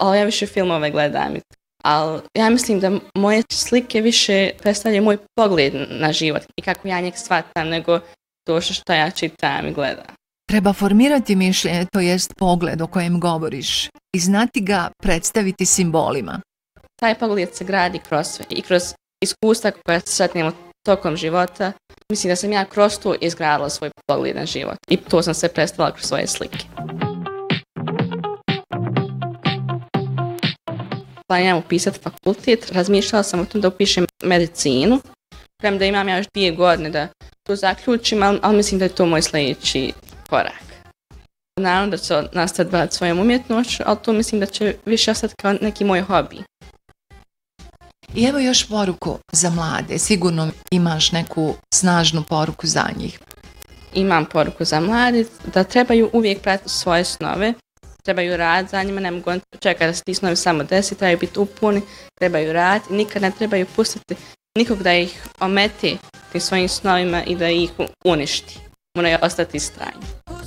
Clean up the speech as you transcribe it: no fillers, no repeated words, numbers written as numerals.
ali ja više filmove gledam. Ali ja mislim da moje slike više predstavljaju moj pogled na život i kako ja njeg shvatam nego to što ja čitam i gledam. Treba formirati mišljenje, to jest pogled o kojem govoriš i znati ga predstaviti simbolima. Taj pogled se gradi kroz sve i kroz iskustva koja se sretnemo tokom života. Mislim da sam ja kroz to izgradila svoj pogled na život i to sam sve predstavila kroz svoje slike. Planiram upisati fakultet, razmišljala sam o tom da upišem medicinu, premda imam ja još 2 godine da to zaključim, ali mislim da je to moj sljedeći korak. Naravno da ću nastaviti baviti svojom umjetnošću, ali to mislim da će više ostati kao neki moj hobi. I evo još poruku za mlade, sigurno imaš neku snažnu poruku za njih. Imam poruku za mlade da trebaju uvijek pratiti svoje snove, trebaju raditi za njima, ne mogu čekati da se ti snovi samo desi, trebaju biti upuni, trebaju raditi, nikad ne trebaju pustiti nikog da ih ometi tim svojim snovima i da ih uništi. Moraju ostati istrajni.